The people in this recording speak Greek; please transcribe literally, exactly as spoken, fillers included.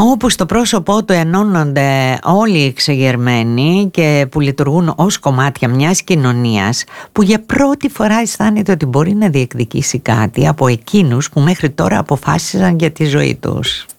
όπου στο πρόσωπό του ενώνονται όλοι οι εξεγερμένοι και που λειτουργούν ως κομμάτια μιας κοινωνίας που για πρώτη φορά αισθάνεται ότι μπορεί να διεκδικήσει κάτι από εκείνους που μέχρι τώρα αποφάσισαν για τη ζωή τους.